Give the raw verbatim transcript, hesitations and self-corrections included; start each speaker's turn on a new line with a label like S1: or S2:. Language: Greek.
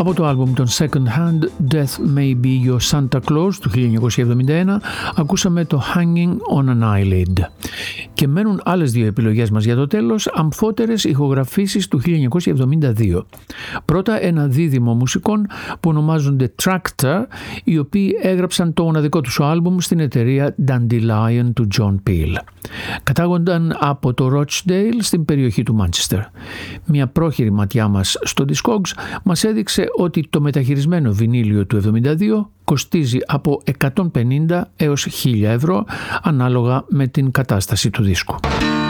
S1: Από το άλμπουμ των Second Hand, Death May Be Your Santa Claus του χίλια εννιακόσια εβδομήντα ένα, ακούσαμε το Hanging on an Eyelid. Και μένουν άλλες δύο επιλογές μας για το τέλος, αμφότερες ηχογραφήσεις του χίλια εννιακόσια εβδομήντα δύο. Πρώτα ένα δίδυμο μουσικών που ονομάζονται Tractor, οι οποίοι έγραψαν το μοναδικό τους άλμπουμ στην εταιρεία Dandelion του John Peel. Κατάγονταν από το Rochdale στην περιοχή του Manchester. Μια πρόχειρη ματιά μας στο Discogs μας έδειξε ότι το μεταχειρισμένο βινίλιο του εβδομήντα δύο κοστίζει από εκατόν πενήντα έως χίλια ευρώ ανάλογα με την κατάσταση του δίσκου.